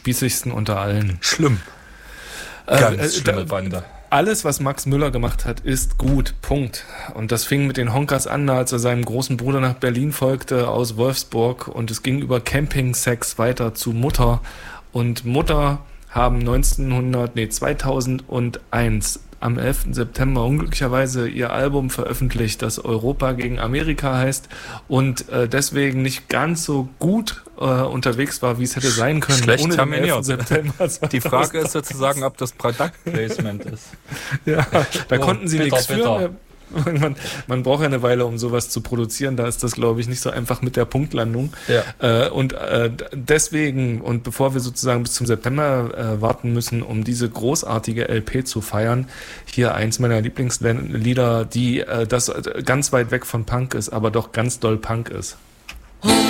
spießigsten unter allen. Schlimm. Ganz schlimme Bande. Alles, was Max Müller gemacht hat, ist gut. Punkt. Und das fing mit den Honkers an, als er seinem großen Bruder nach Berlin folgte aus Wolfsburg. Und es ging über Campingsex weiter zu Mutter. Und Mutter haben 2001 am 11. September unglücklicherweise ihr Album veröffentlicht, das Europa gegen Amerika heißt und deswegen nicht ganz so gut unterwegs war, wie es hätte sein können. Schlecht ohne den 11. terminiert. September. Die Frage ist sozusagen, ob das Product Placement ist. Ja, da konnten sie nichts bitter. für. Man braucht ja eine Weile, um sowas zu produzieren. Da ist das, glaube ich, nicht so einfach mit der Punktlandung. Ja. Deswegen, und bevor wir sozusagen bis zum September warten müssen, um diese großartige LP zu feiern, hier eins meiner Lieblingslieder, die das ganz weit weg von Punk ist, aber doch ganz doll Punk ist.